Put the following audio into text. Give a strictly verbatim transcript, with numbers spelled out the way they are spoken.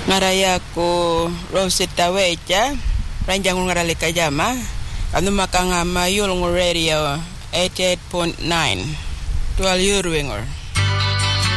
Ngaraya ko Rosetta Wecha, ranjang ngarali kajama, anu makanga mayul ng radio eighty-eight point nine, twelve Urwingor.